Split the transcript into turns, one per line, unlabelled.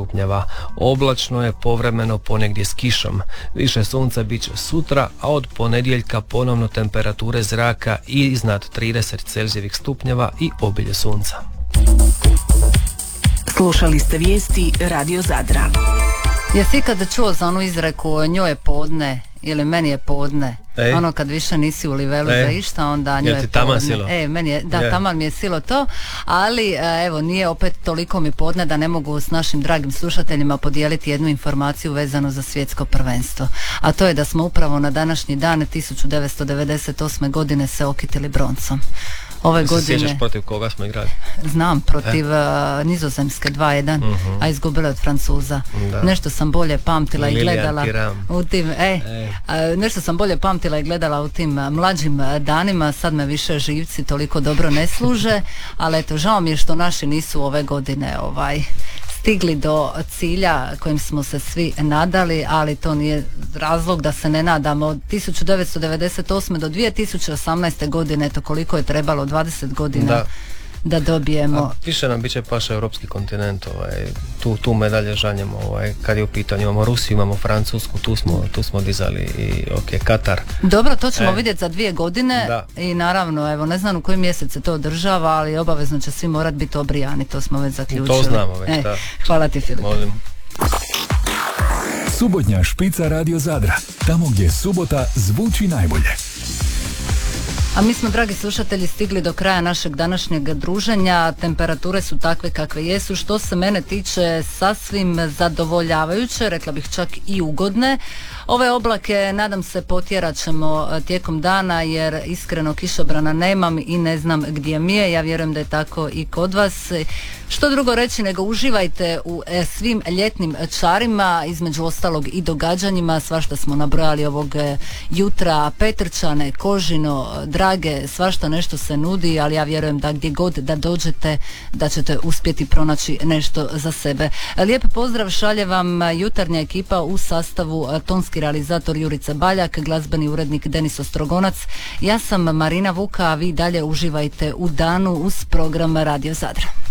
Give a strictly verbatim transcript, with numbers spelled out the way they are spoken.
stupnjeva. Oblačno je, povremeno ponegdje s kišom. Više sunca bit će sutra, a od ponedjeljka ponovno temperature zraka i iznad trideset Celzijevih stupnjeva i obilje sunca.
Slušali ste vijesti Radio Zadra.
Jesi ikada čuo za onu izreku njoj je podne ili meni je podne?
Ej.
Ono kad više nisi u livelu
Ej.
za išta, onda njoj
Jel
je
ti taman
podne.
silo?
E, meni je, da,
Je.
taman mi je silo to, ali e, evo, nije opet toliko mi podne da ne mogu s našim dragim slušateljima podijeliti jednu informaciju vezanu za svjetsko prvenstvo. A to je da smo upravo na današnji dan tisuću devetsto devedeset osme godine se okitili broncom. Ove
Se
godine,
sjećaš protiv koga smo igrali?
znam, protiv e? uh, Nizozemske dva jedan, uh-huh. a izgubila od Francuza. Da. Nešto sam bolje pamtila
Lilian
i gledala
Thuram.
u tim, e, e. nešto sam bolje pamtila i gledala u tim mlađim danima, sad me više živci toliko dobro ne služe, ali eto, žao mi je što naši nisu ove godine ovaj stigli do cilja kojim smo se svi nadali, ali to nije razlog da se ne nadamo. Od tisuću devetsto devedeset osme do dvije tisuće osamnaeste godine, to koliko je trebalo, dvadeset godina da, da dobijemo.
A više nam biće paša europski kontinent, ovaj, tu, tu medalje žanjemo, ovaj, kad je u pitanju, imamo Rusiju, imamo Francusku, tu smo, tu smo dizali i ok, Katar.
Dobro, to ćemo
e. vidjeti
za dvije godine
da.
I naravno, evo, ne znam u koji mjesec se to održava, ali obavezno će svi morat biti obrijani, to smo već zaključili.
To znamo već,
e,
da.
Hvala ti, Filip.
Molim.
Subotnja špica Radio Zadra, tamo gdje subota zvuči najbolje.
A mi smo, dragi slušatelji, stigli do kraja našeg današnjeg druženja. Temperature su takve kakve jesu. Što se mene tiče, sasvim zadovoljavajuće, rekla bih čak i ugodne. Ove oblake, nadam se, potjerat ćemo tijekom dana, jer iskreno kišobrana nemam i ne znam gdje mi je. Ja vjerujem da je tako i kod vas. Što drugo reći nego uživajte u svim ljetnim čarima, između ostalog i događanjima. Svašta smo nabrojali ovog jutra, Petrčane, Kožino, Drage, svašta nešto se nudi, ali ja vjerujem da gdje god da dođete da ćete uspjeti pronaći nešto za sebe. Lijep pozdrav šalje vam jutarnja ekipa u sastavu tonski realizator Jurica Baljak, glazbeni urednik Denis Ostrogonac. Ja sam Marina Vuka, a vi dalje uživajte u danu uz program Radio Zadra.